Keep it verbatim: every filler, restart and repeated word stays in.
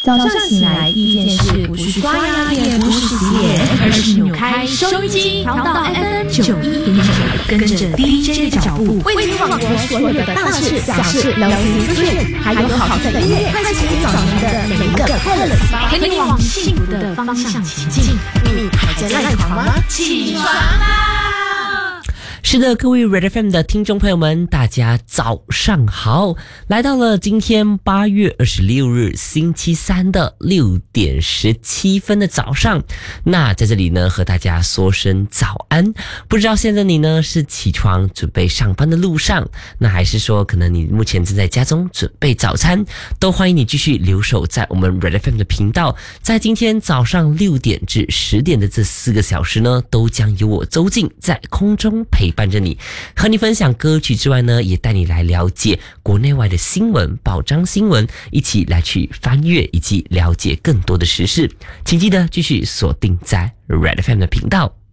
早上醒来第一件事不是刷牙，也不是洗脸，而是扭开收音机，调到 F M 九一点九，跟着 D J 的脚步，为您网罗所有的大事小事、流行资讯，还有好听的音乐，开启早晨的每一个快乐时光，陪你往幸福的方向前进。你还在赖床吗？起床啦！ 是的，各位 Red F M 的听众朋友们，大家早上好！来到了今天八月二十六日星期三的六点十七分的早上。那在这里呢，和大家说声早安。不知道现在你呢是起床准备上班的路上，那还是说可能你目前正在家中准备早餐，都欢迎你继续留守在我们 Red F M 的频道。在今天早上六点至十点的这四个小时呢，都将由我周静在空中陪伴着你，和你分享歌曲之外呢，也带你来了解国内外的新闻、报章新闻，一起来去翻阅以及了解更多的时事。请记得继续锁定在 Red F M 的频道。